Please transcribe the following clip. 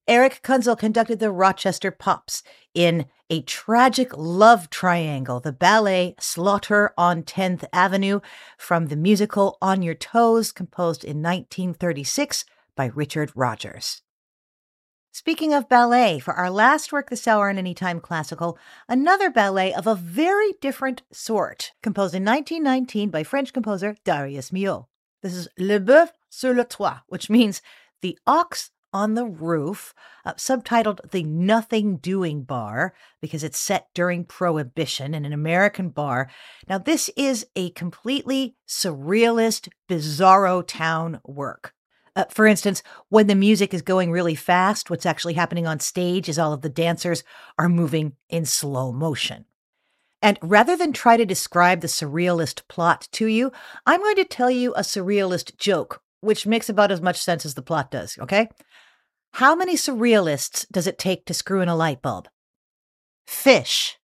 Eric Kunzel conducted the Rochester Pops in a tragic love triangle, the ballet Slaughter on 10th Avenue, from the musical On Your Toes, composed in 1936 by Richard Rodgers. Speaking of ballet, for our last work this hour in Anytime Classical, another ballet of a very different sort, composed in 1919 by French composer Darius Milhaud. This is Le Bœuf sur le Toit, which means The Ox on the Roof, subtitled The Nothing Doing Bar, because it's set during Prohibition in an American bar. Now, this is a completely surrealist, bizarro town work. For instance, when the music is going really fast, what's actually happening on stage is all of the dancers are moving in slow motion. And rather than try to describe the surrealist plot to you, I'm going to tell you a surrealist joke, which makes about as much sense as the plot does, okay? How many surrealists does it take to screw in a light bulb? Fish.